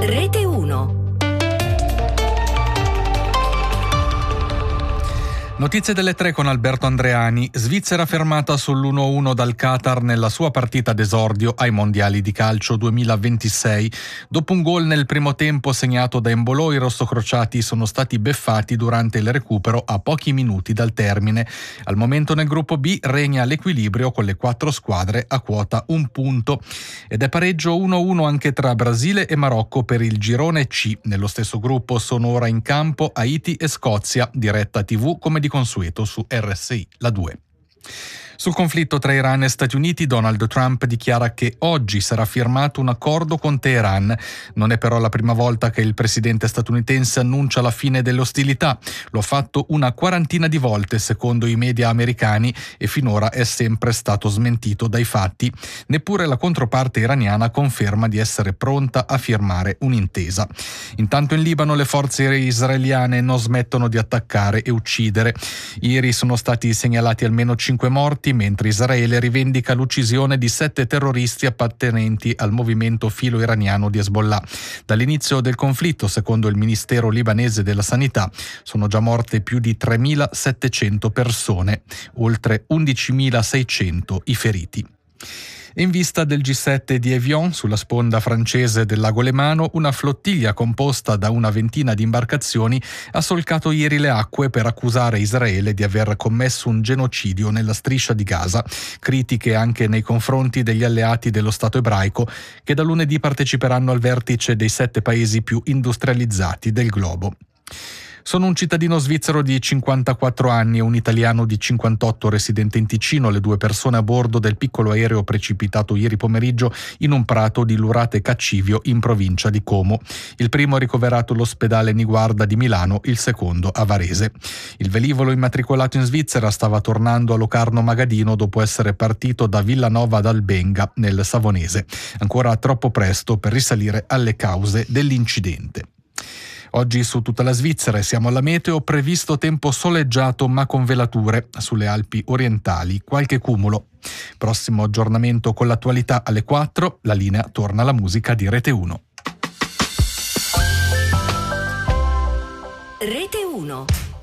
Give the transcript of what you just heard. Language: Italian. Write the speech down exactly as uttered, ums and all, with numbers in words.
Rete uno. Notizie delle tre con Alberto Andreani. Svizzera fermata sull'uno a uno dal Qatar nella sua partita d'esordio ai mondiali di calcio duemilaventisei. Dopo un gol nel primo tempo segnato da Embolo, i rossocrociati sono stati beffati durante il recupero a pochi minuti dal termine. Al momento nel gruppo B regna l'equilibrio con le quattro squadre a quota un punto. Ed è pareggio uno a uno anche tra Brasile e Marocco per il girone C. Nello stesso gruppo sono ora in campo Haiti e Scozia, diretta tivù come di consueto su R S I, la due. Sul conflitto tra Iran e Stati Uniti, Donald Trump dichiara che oggi sarà firmato un accordo con Teheran. Non è però la prima volta che il presidente statunitense annuncia la fine delle ostilità. Lo ha fatto una quarantina di volte, secondo i media americani, e finora è sempre stato smentito dai fatti. Neppure la controparte iraniana conferma di essere pronta a firmare un'intesa. Intanto in Libano le forze israeliane non smettono di attaccare e uccidere. Ieri sono stati segnalati almeno cinque morti, mentre Israele rivendica l'uccisione di sette terroristi appartenenti al movimento filo-iraniano di Hezbollah. Dall'inizio del conflitto, secondo il Ministero libanese della Sanità, sono già morte più di tremilasettecento persone, oltre undicimilaseicento i feriti. In vista del G sette di Evian, sulla sponda francese del lago Lemano, una flottiglia composta da una ventina di imbarcazioni ha solcato ieri le acque per accusare Israele di aver commesso un genocidio nella striscia di Gaza. Critiche anche nei confronti degli alleati dello Stato ebraico, che da lunedì parteciperanno al vertice dei sette paesi più industrializzati del globo. Sono un cittadino svizzero di cinquantaquattro anni e un italiano di cinquantotto residente in Ticino, le due persone a bordo del piccolo aereo precipitato ieri pomeriggio in un prato di Lurate Caccivio in provincia di Como. Il primo è ricoverato all'ospedale Niguarda di Milano, il secondo a Varese. Il velivolo immatricolato in Svizzera stava tornando a Locarno Magadino dopo essere partito da Villanova d'Albenga nel Savonese. Ancora troppo presto per risalire alle cause dell'incidente. Oggi su tutta la Svizzera siamo alla meteo, previsto tempo soleggiato ma con velature, sulle Alpi orientali qualche cumulo. Prossimo aggiornamento con l'attualità alle quattro, la linea torna alla musica di Rete uno. Rete uno.